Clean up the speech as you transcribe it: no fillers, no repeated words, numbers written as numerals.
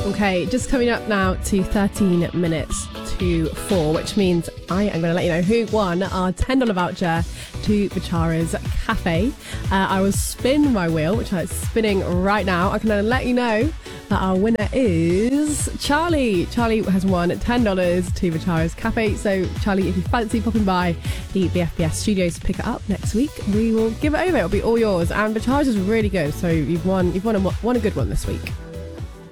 Okay, just coming up now to 13 minutes to 4, which means I am going to let you know who won our $10 voucher to Vichara's Cafe. I will spin my wheel, which is spinning right now. I can let you know that our winner is Charlie. Charlie has won $10 to Vichara's Cafe. So, Charlie, if you fancy popping by the FBS studios to pick it up next week, we will give it over. It'll be all yours. And Vichara's is really good. So, you've won a good one this week.